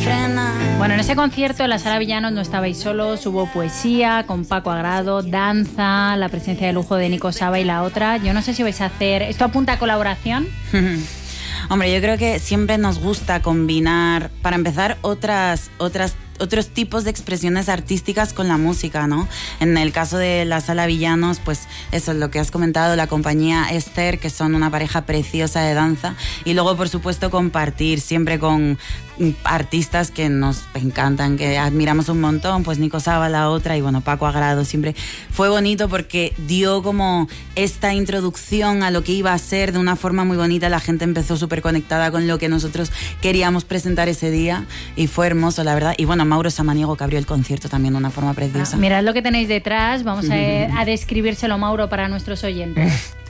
frena. Bueno, en ese concierto en la Sala Villanos no estabais solos, hubo poesía con Paco Agrado, danza, la presencia de lujo de Nico Saba y La Otra. Yo no sé si vais a hacer... ¿Esto apunta a colaboración? Hombre, yo creo que siempre nos gusta combinar, para empezar, otros tipos de expresiones artísticas con la música, ¿no? En el caso de la Sala Villanos, pues eso es lo que has comentado, la compañía Esther, que son una pareja preciosa de danza, y luego, por supuesto, compartir siempre con artistas que nos encantan, que admiramos un montón, pues Nico Saba, La Otra, y bueno, Paco Agrado. Siempre fue bonito porque dio como esta introducción a lo que iba a ser de una forma muy bonita. La gente empezó súper conectada con lo que nosotros queríamos presentar ese día y fue hermoso, la verdad. Y bueno, Mauro Samaniego, que abrió el concierto también de una forma preciosa. Mirad lo que tenéis detrás, vamos a describírselo, Mauro, para nuestros oyentes.